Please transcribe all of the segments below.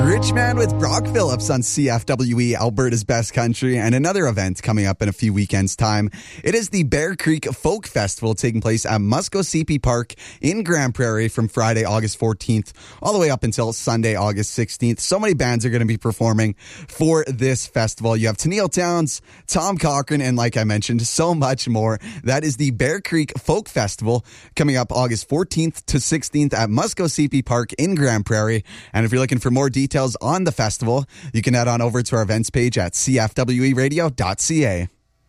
Rich Man with Brock Phillips on CFWE, Alberta's Best Country, and another event coming up in a few weekends' time. It is the Bear Creek Folk Festival taking place at Musco-CP Park in Grand Prairie from Friday, August 14th, all the way up until Sunday, August 16th. So many bands are going to be performing for this festival. You have Tennille Townes, Tom Cochrane, and like I mentioned, so much more. That is the Bear Creek Folk Festival coming up August 14th to 16th at Musco-CP Park in Grand Prairie. And if you're looking for more details on the festival, you can head on over to our events page at cfweradio.ca.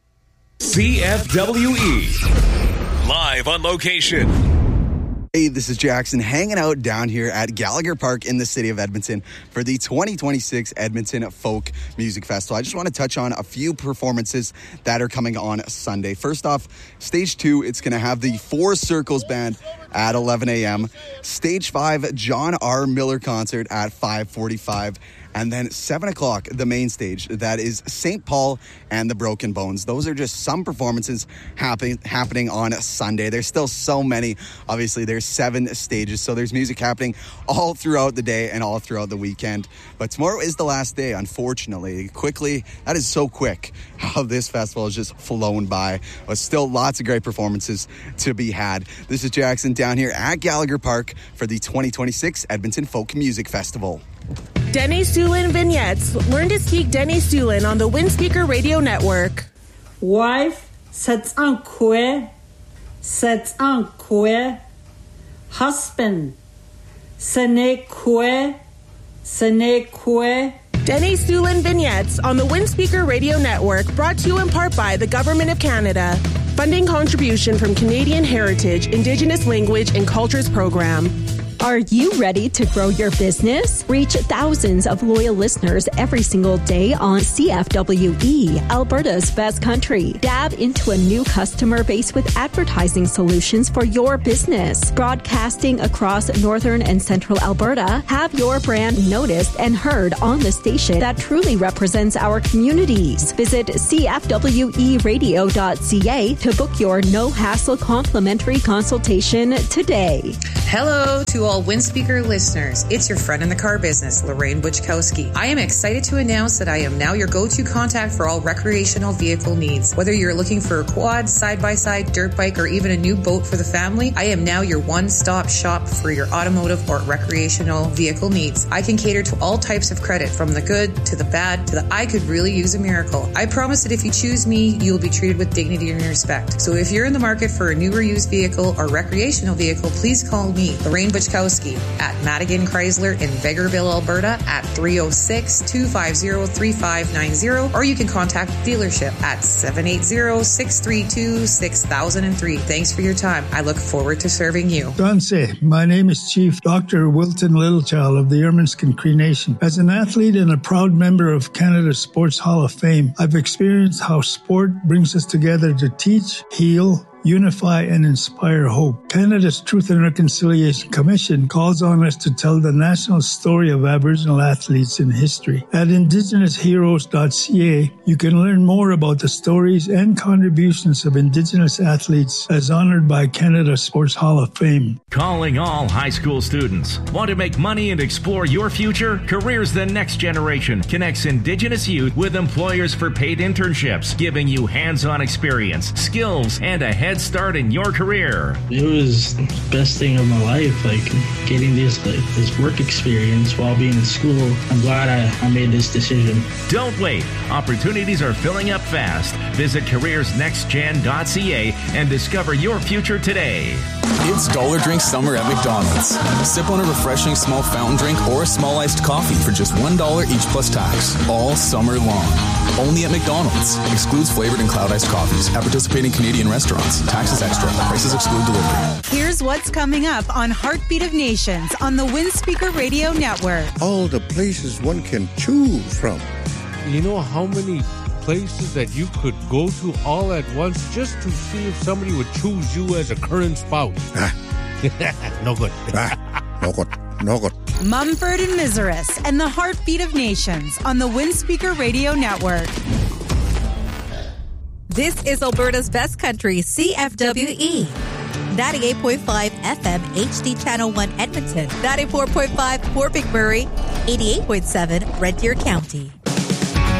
CFWE, live on location. Hey, this is Jackson hanging out down here at Gallagher Park in the city of Edmonton for the 2026 Edmonton Folk Music Festival. I just want to touch on a few performances that are coming on Sunday. First off, Stage 2, it's going to have the Four Circles Band at 11 a.m. Stage 5, John R. Miller Concert at 5:45. And then 7 o'clock, the main stage, that is St. Paul and the Broken Bones. Those are just some performances happening on Sunday. There's still so many. Obviously, there's 7 stages, so there's music happening all throughout the day and all throughout the weekend. But tomorrow is the last day, unfortunately. Quickly, that is so quick how this festival has just flown by. But still lots of great performances to be had. This is Jackson down here at Gallagher Park for the 2026 Edmonton Folk Music Festival. Denny Sulin Vignettes. Learn to speak Denny Sulin on the Windspeaker Radio Network. Wife, c'est un quoi? C'est un quoi? Husband, ce n'est quoi? Ce n'est quoi? Denny Sulin Vignettes on the Windspeaker Radio Network, brought to you in part by the Government of Canada. Funding contribution from Canadian Heritage, Indigenous Language and Cultures Program. Are you ready to grow your business? Reach thousands of loyal listeners every single day on CFWE, Alberta's Best Country. Dab into a new customer base with advertising solutions for your business. Broadcasting across northern and central Alberta, have your brand noticed and heard on the station that truly represents our communities. Visit cfweradio.ca to book your no-hassle complimentary consultation today. Hello to all Windspeaker listeners. It's your friend in the car business, Lorraine Buchkowski. I am excited to announce that I am now your go-to contact for all recreational vehicle needs. Whether you're looking for a quad, side-by-side, dirt bike, or even a new boat for the family, I am now your one-stop shop for your automotive or recreational vehicle needs. I can cater to all types of credit, from the good to the bad to the I could really use a miracle. I promise that if you choose me, you'll be treated with dignity and respect. So if you're in the market for a new or used vehicle or recreational vehicle, please call me, Lorraine Buchkowski, at Madigan Chrysler in Vegreville, Alberta at 306-250-3590, or you can contact the dealership at 780-632-6003. Thanks for your time. I look forward to serving you. Danse, my name is Chief Dr. Wilton Littlechild of the Ermineskin Cree Nation. As an athlete and a proud member of Canada's Sports Hall of Fame, I've experienced how sport brings us together to teach, heal, unify, and inspire hope. Canada's Truth and Reconciliation Commission calls on us to tell the national story of Aboriginal athletes in history. At IndigenousHeroes.ca, you can learn more about the stories and contributions of Indigenous athletes as honored by Canada's Sports Hall of Fame. Calling all high school students. Want to make money and explore your future? Careers the Next Generation connects Indigenous youth with employers for paid internships, giving you hands-on experience, skills, and a head start in your career. It was the best thing of my life, getting this work experience while being in school. I'm glad I made this decision. Don't wait. Opportunities are filling up fast. Visit careersnextgen.ca and discover your future today. It's Dollar Drink Summer at McDonald's. Sip on a refreshing small fountain drink or a small iced coffee for just $1 each plus tax, all summer long. Only at McDonald's. Excludes flavored and cloud iced coffees at participating Canadian restaurants. Taxes extra. Prices exclude delivery. Here's what's coming up on Heartbeat of Nations on the Windspeaker Radio Network. All the places one can choose from. You know how many places that you could go to all at once just to see if somebody would choose you as a current spouse? No good. No good. No good. Mumford and Miseris and the Heartbeat of Nations on the Windspeaker Radio Network. This is Alberta's Best Country, CFWE. 98.5 FM, HD Channel 1 Edmonton. 94.5 Fort McMurray. 88.7 Red Deer County.